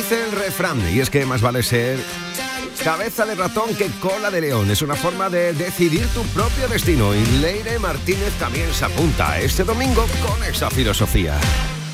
dice el refrán, y es que más vale ser cabeza de ratón que cola de león. Es una forma de decidir tu propio destino, y Leire Martínez también se apunta este domingo con esa filosofía.